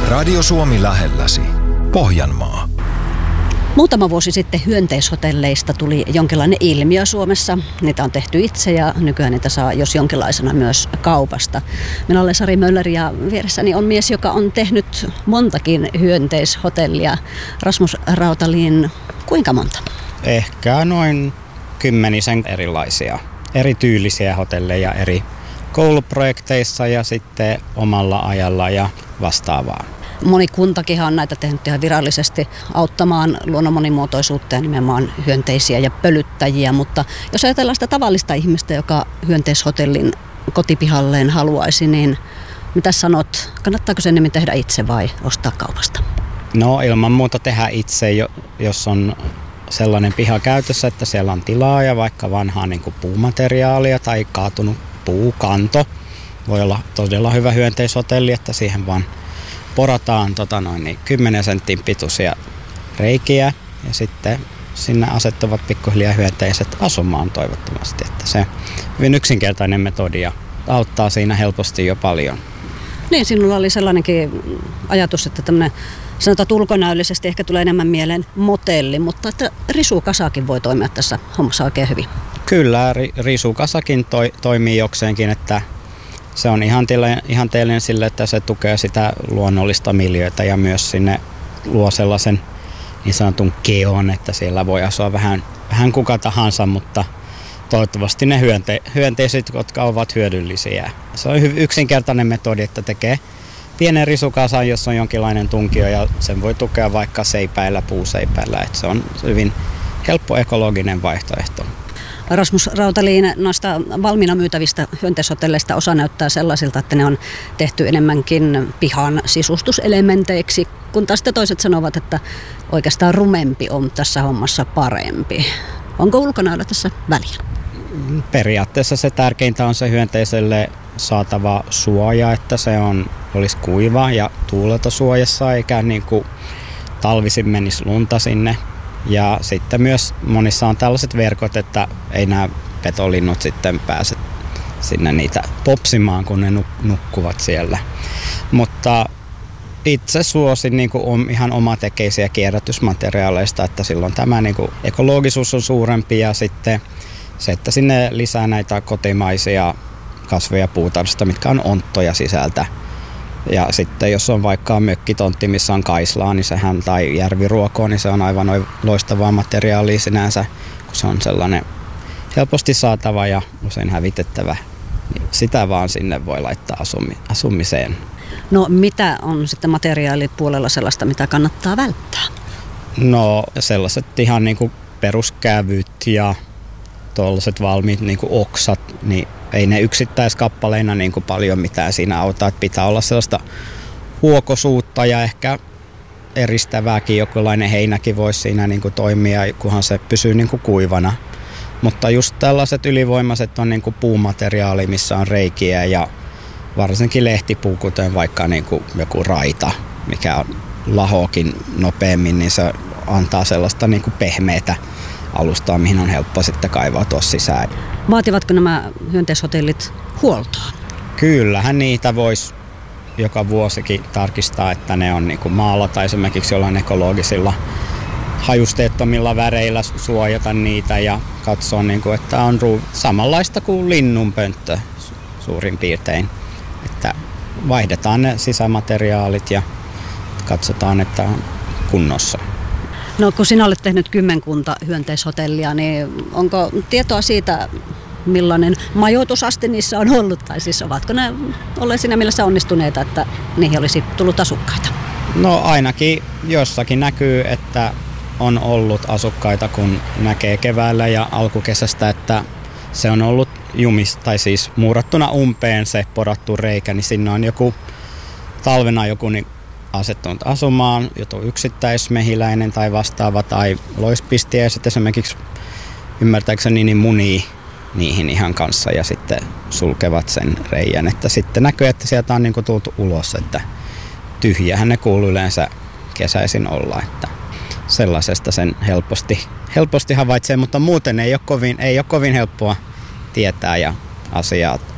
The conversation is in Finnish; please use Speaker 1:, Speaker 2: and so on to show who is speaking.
Speaker 1: Radio Suomi lähelläsi. Pohjanmaa.
Speaker 2: Muutama vuosi sitten hyönteishotelleista tuli jonkinlainen ilmiö Suomessa. Niitä on tehty itse ja nykyään niitä saa jos jonkinlaisena myös kaupasta. Minä olen Sari Möller ja vieressäni on mies, joka on tehnyt montakin hyönteishotellia. Rasmus Rautalin, kuinka monta?
Speaker 3: Ehkä noin 10 erilaisia, erityylisiä hotelleja eri kouluprojekteissa ja sitten omalla ajalla ja vastaavaa.
Speaker 2: Moni kuntakinhan on näitä tehnyt ihan virallisesti auttamaan luonnon monimuotoisuutta ja nimenomaan hyönteisiä ja pölyttäjiä, mutta jos ajatellaan sitä tavallista ihmistä, joka hyönteishotellin kotipihalleen haluaisi, niin mitä sanot, kannattaako se enemmän tehdä itse vai ostaa kaupasta?
Speaker 3: No ilman muuta tehdä itse, jos on sellainen piha käytössä, että siellä on tilaa ja vaikka vanhaa niin kuin puumateriaalia tai kaatunut puukanto. Voi olla todella hyvä hyönteishotelli, että siihen vaan porataan 10 sentin pituisia reikiä ja sitten sinne asettuvat pikkuhiljaa hyönteiset asumaan toivottavasti. Että se hyvin yksinkertainen metodi ja auttaa siinä helposti jo paljon.
Speaker 2: Niin, sinulla oli sellainenkin ajatus, että tämmöinen sanotaan ulkonäöllisesti ehkä tulee enemmän mieleen motelli, mutta että risukasakin voi toimia tässä hommassa oikein hyvin.
Speaker 3: Kyllä, risukasakin toimii jokseenkin, että se on ihanteellinen sille, että se tukee sitä luonnollista miljöötä ja myös sinne luo sellaisen niin sanotun keon, että siellä voi asua vähän kuka tahansa, mutta toivottavasti ne hyönteiset, jotka ovat hyödyllisiä. Se on yksinkertainen metodi, että tekee pienen risukasan, jos on jonkinlainen tunkio ja sen voi tukea vaikka seipäillä, puuseipäillä. Että se on hyvin helppo ekologinen vaihtoehto.
Speaker 2: Rasmus Rautaliin, noista valmiina myytävistä hyönteishotelleista osa näyttää sellaisilta, että ne on tehty enemmänkin pihan sisustuselementeiksi, kun taas toiset sanovat, että oikeastaan rumempi on tässä hommassa parempi. Onko ulkonäöllä tässä väliä?
Speaker 3: Periaatteessa se tärkeintä on se hyönteiselle saatava suoja, että se olisi kuiva ja tuulelta suojassa eikä niin kuin talvisin menisi lunta sinne. Ja sitten myös monissa on tällaiset verkot, että ei nämä petolinnut sitten pääse sinne niitä popsimaan, kun ne nukkuvat siellä. Mutta itse suosin niin kuin ihan omatekeisiä kierrätysmateriaaleista, että silloin tämä niin kuin ekologisuus on suurempi ja sitten se, että sinne lisää näitä kotimaisia kasveja puutarhasta, mitkä on onttoja sisältä. Ja sitten jos on vaikka mökkitontti, missä on kaislaa, niin sehän, tai järviruokoa, niin se on aivan loistavaa materiaalia sinänsä, kun se on sellainen helposti saatava ja usein hävitettävä. Sitä vaan sinne voi laittaa asumiseen.
Speaker 2: No mitä on sitten materiaalipuolella sellaista, mitä kannattaa välttää?
Speaker 3: No sellaiset ihan niin kuin peruskävyt ja tuollaiset valmiit niin kuin oksat, niin ei ne yksittäiskappaleina niin kuin paljon mitään siinä auta, että pitää olla sellaista huokosuutta ja ehkä eristävääkin, jokinlainen heinäkin voisi siinä niin kuin toimia, kunhan se pysyy niin kuin kuivana. Mutta just tällaiset ylivoimaiset on niin kuin puumateriaali, missä on reikiä ja varsinkin lehtipuu, kuten vaikka niin kuin joku raita, mikä on lahoakin nopeammin, niin se antaa sellaista niin kuin pehmeätä alustaa, mihin on helppo sitten kaivautua sisään.
Speaker 2: Vaativatko nämä hyönteishotellit huoltoa?
Speaker 3: Kyllähän niitä voisi joka vuosikin tarkistaa, että ne on niin kuin maalata esimerkiksi jollain ekologisilla hajusteettomilla väreillä suojata niitä ja katsoa, niin kuin, että on samanlaista kuin linnunpönttö suurin piirtein. Että vaihdetaan ne sisämateriaalit ja katsotaan, että on kunnossa.
Speaker 2: No kun sinä olet tehnyt 10 hyönteishotellia, niin onko tietoa siitä, millainen majoitusaste niissä on ollut? Tai siis ovatko ne olleet siinä mielessä onnistuneita, että niihin olisi tullut asukkaita?
Speaker 3: No ainakin jossakin näkyy, että on ollut asukkaita, kun näkee keväällä ja alkukesästä, että se on ollut tai siis muurattuna umpeen se porattu reikä, niin sinne on talvena joku niin asettunut asumaan, joku yksittäismehiläinen tai vastaava tai loispistiäiset esimerkiksi ymmärtääkseni niin munii niihin ihan kanssa ja sitten sulkevat sen reijän, että sitten näkyy, että sieltä on niin kuin tultu ulos, että tyhjähän ne kuuluu yleensä kesäisin olla, että sellaisesta sen helposti havaitsee, mutta muuten ei ole kovin helppoa tietää ja